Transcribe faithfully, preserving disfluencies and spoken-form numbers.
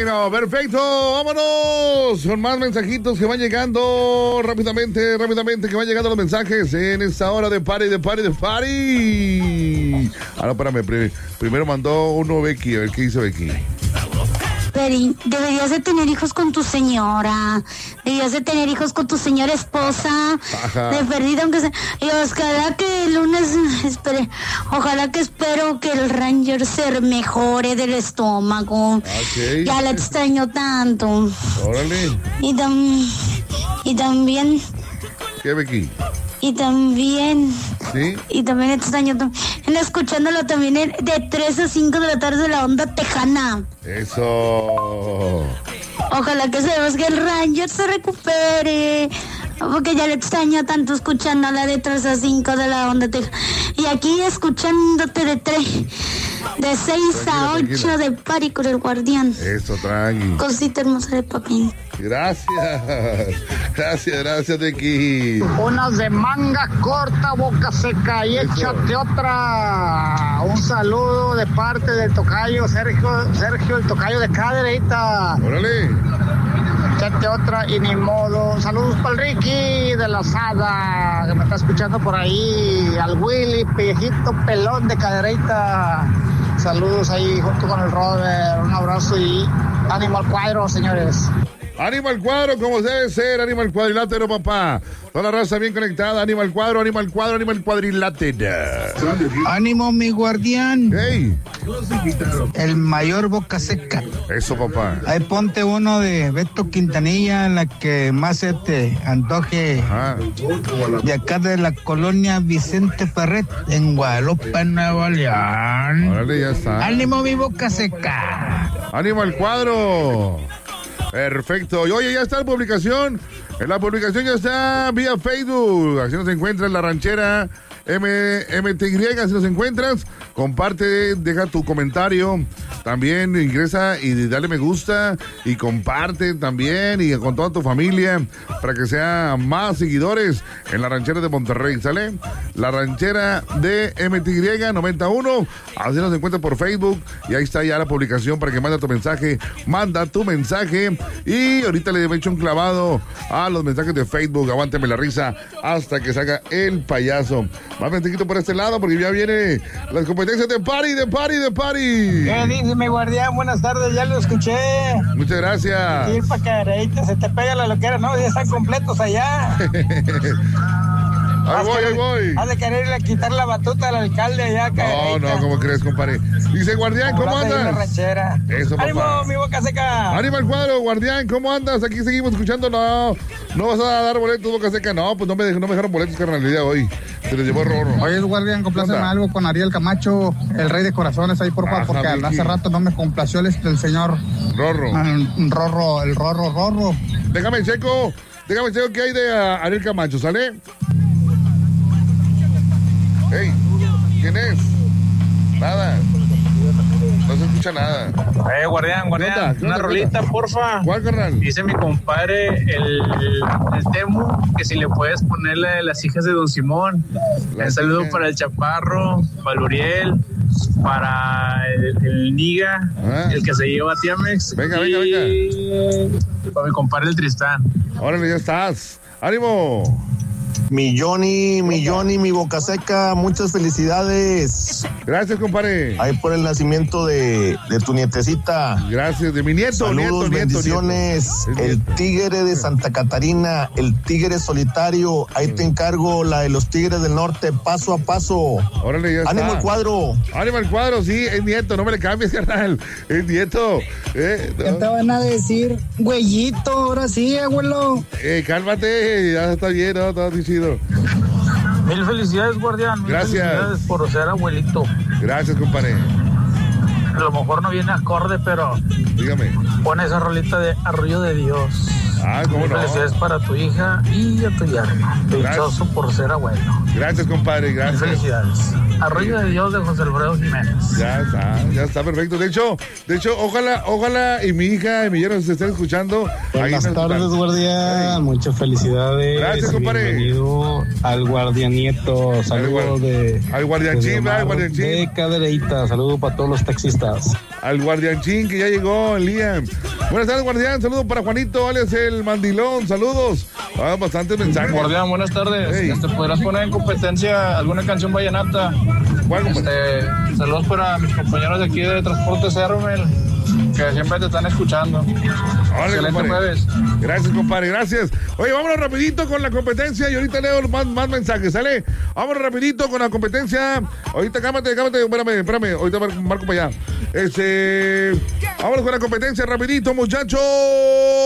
Bueno, perfecto, vámonos con más mensajitos que van llegando rápidamente, rápidamente, que van llegando los mensajes en esta hora de party, de party, de party. Ah, no, espérame, pr- primero mandó uno Becky, a ver qué hizo Becky. Deberías de tener hijos con tu señora, deberías de tener hijos con tu señora esposa, Ajá. de perdida aunque sea, y ojalá que el lunes, espere, ojalá que espero que el Ranger se mejore del estómago, Okay. ya la extraño tanto, Órale. y, tam, y también, ¿Qué, Becky? y también... ¿Sí? Y también extraño también escuchándolo también en- de tres a cinco de la tarde de la onda tejana. Eso. Ojalá que sabemos que el Ranger se recupere, porque ya le extraño tanto escuchándola de tres a cinco de la onda tejana. Y aquí escuchándote de tres, de seis a Tranquila, ocho tranquila. de party con el guardián. Eso, tranqui. Cosita hermosa de papi. Gracias. Gracias, gracias, Becky. Unas de manga corta, boca seca y Eso. échate otra. Un saludo de parte del tocayo Sergio, Sergio el tocayo de Cadereyta. Órale. Échate otra y ni modo. Saludos para el Ricky de la Sada, que me está escuchando por ahí. Al Willy, viejito pelón de Cadereyta. Saludos ahí junto con el Robert. Un abrazo y ánimo al cuadro, señores. Ánimo al cuadro, como debe ser, ánimo al cuadrilátero, papá. Toda la raza bien conectada, ánimo al cuadro, ánimo al cuadro, ánimo al cuadrilátero. Ánimo, mi guardián. Hey, El mayor boca seca. eso, papá. Ahí ponte uno de Beto Quintanilla, la que más se te antoje. Ajá. De acá de la colonia Vicente Ferret, en Guadalupe, Nuevo León. Órale, ya está. Ánimo, mi boca seca. Ánimo al cuadro. Perfecto. Y oye, ya está la publicación. En la publicación ya está vía Facebook. Así nos encuentras la ranchera M T Y. Si nos encuentras, comparte, deja tu comentario. También ingresa y dale me gusta y comparte también y con toda tu familia para que sean más seguidores en la ranchera de Monterrey, ¿sale? La ranchera de M T Y noventa y uno. Así nos encuentra por Facebook y ahí está ya la publicación para que manda tu mensaje. Manda tu mensaje y ahorita le he hecho un clavado a los mensajes de Facebook. Aguánteme la risa hasta que salga el payaso. Más mensajito por este lado porque ya viene las competencias de party, de party, de party. ¿Qué dice mi guardián? Buenas tardes, ya lo escuché. Muchas gracias. Ir para Cadereyta, se te pega la loquera, no, ya están completos allá. Ahí voy, ahí voy. Has de quererle quitar la batuta al alcalde allá, No, Cadereyta. no, ¿cómo crees, compadre? Dice, guardián, ¿cómo Hablando ahí en la andas? ranchera. Eso, papá. ¡Ánimo, mi boca seca! Ánimo al cuadro, guardián, ¿cómo andas? Aquí seguimos escuchando, no, no vas a dar boletos, boca seca, no, pues no me, dej- no me dejaron boletos, carnal, el día de hoy. Se les llevó el rorro. Oye, guardián, compláceme Onda. algo con Ariel Camacho, el rey de corazones, ahí por favor, Ajá, porque Vicky. hace rato no me complació el, el señor Rorro. mm, Rorro, el Rorro Rorro. Déjame checo, déjame checo qué hay de uh, Ariel Camacho, ¿sale? Hey, ¿quién es? Nada. No se escucha nada. Eh, guardián, ¿Qué guardián, onda? ¿Qué una onda? rolita, porfa. ¿Cuál, carnal? Dice mi compadre, el, el Temu, que si le puedes ponerle las hijas de Don Simón. Las Un saludo hijas. para el Chaparro, para el Uriel, para el, el Niga, Ah. el que se lleva a Tiamex. Venga, y venga, para mi compadre el Tristán. Órale, ya estás. ¡Ánimo! Mi Johnny, mi Johnny, mi boca seca, muchas felicidades. Gracias, compadre. Ahí por el nacimiento de, de tu nietecita. Gracias, de mi nieto, Saludos, nieto, nieto, bendiciones. nieto. El tigre de Santa Catarina, el tigre solitario. Ahí te encargo la de los tigres del norte, paso a paso. Órale, ya está. Ánimo al cuadro. Ánimo al cuadro, sí, es nieto, no me le cambies, carnal. Es nieto. Eh, ¿Qué te no. van a decir? Güeyito, ahora sí, abuelo. Eh, cálmate, ya está bien, ¿no? Todo chido. Mil felicidades, guardián. Mil Gracias. felicidades por ser abuelito. Gracias, compadre. A lo mejor no viene acorde, pero Dígame. pone esa rolita de Arroyo de Dios. Ah, cómo Mil no. felicidades para tu hija y a tu yerno. Dichoso por ser abuelo. Gracias, compadre, Mil gracias. felicidades. Arroyo de Dios de José Alfredo Jiménez. Ya está, ya está perfecto. De hecho, de hecho, ojalá, ojalá y mi hija y mi yerno se estén escuchando. Buenas tardes, guardia. Hey. Muchas felicidades. Gracias, compadre. Bienvenido al guardianieto. Saludos de... Al guardianchín, al guardianchín. De Cadereyta. Saludos para todos los taxistas. Al guardianchín que ya llegó, Liam. Buenas tardes, guardián. Saludos para Juanito, alias el mandilón. Saludos. Ah, bastantes mensajes. Guardián, buenas tardes. Hey. Este, ¿podrás poner en competencia alguna canción vallenata? ¿Cuál, este, saludos para mis compañeros de aquí de Transportes Hermel, que siempre te están escuchando. Hola, excelente compadre. Jueves. Gracias, compadre, gracias. Oye, vámonos rapidito con la competencia y ahorita leo más, más mensajes, ¿sale? Vámonos rapidito con la competencia. Ahorita, cámate, cámate, espérame, espérame. Ahorita marco, marco para allá. Este, vámonos con la competencia rapidito, muchachos.